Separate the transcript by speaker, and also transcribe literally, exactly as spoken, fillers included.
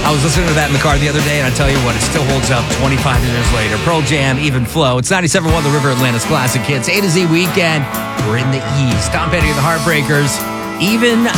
Speaker 1: I was listening to that in the car the other day, and I tell you what, it still holds up twenty-five years later. Pearl Jam, Even Flow. It's ninety-seven point one, the River Atlantis Classic Hits. A to Z Weekend. We're in the East. Tom Petty and the Heartbreakers. Even